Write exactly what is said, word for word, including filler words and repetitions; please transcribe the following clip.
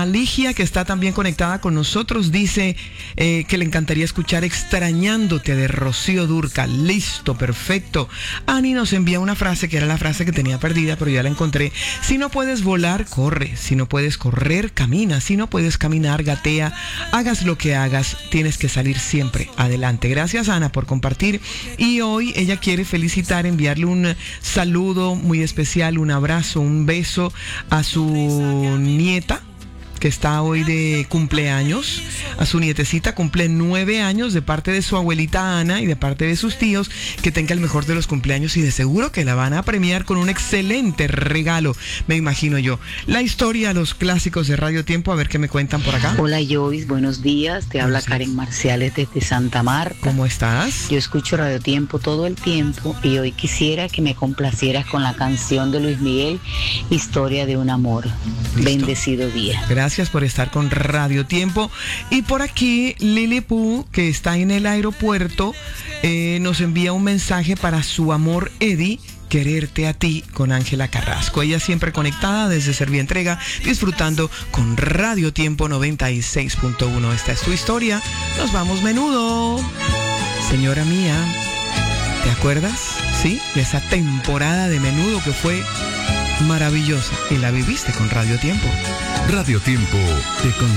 Ligia, que está también conectada con nosotros, dice eh, que le encantaría escuchar Extrañándote de Rocío Dúrcal. Listo, perfecto. Ani nos envía una frase que era la frase que tenía perdida, pero ya la encontré. Si no puedes volar, corre. Si no puedes correr, camina. Si no puedes caminar, gatea. Hagas lo que hagas, tienes que salir siempre adelante. Gracias, Ana, por compartir. Y hoy ella quiere felicitar, enviarle un saludo muy especial, un abrazo, un beso a su nieta, que está hoy de cumpleaños. A su nietecita, cumple nueve años, de parte de su abuelita Ana y de parte de sus tíos. Que tenga el mejor de los cumpleaños y de seguro que la van a premiar con un excelente regalo, me imagino yo. La historia, los clásicos de Radio Tiempo, a ver qué me cuentan por acá. Hola Jovis, buenos días, te habla Karen Marciales desde Santa Marta. ¿Cómo estás? Yo escucho Radio Tiempo todo el tiempo y hoy quisiera que me complacieras con la canción de Luis Miguel, Historia de un amor. ¿Listo? Bendecido día. Gracias por estar con Radio Tiempo. Y por aquí Lili Poo, que está en el aeropuerto, eh, nos envía un mensaje para su amor Eddie, Quererte a ti, con Ángela Carrasco. Ella siempre conectada desde Servientrega, disfrutando con Radio Tiempo noventa y seis punto uno. Esta es tu historia. Nos vamos, menudo. Señora mía, ¿te acuerdas? Sí, de esa temporada de Menudo que fue maravillosa y la viviste con Radio Tiempo. Radio Tiempo te con